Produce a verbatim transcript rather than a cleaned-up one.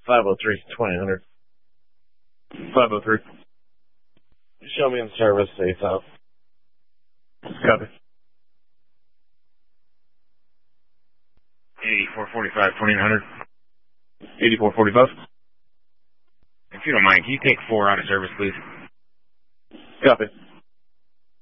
five oh three, twenty hundred. five oh three. Show me in service, safe out. Copy. eighty-four forty-five, twenty-nine hundred. eighty-four forty-five. If you don't mind, can you take four out of service, please? Copy.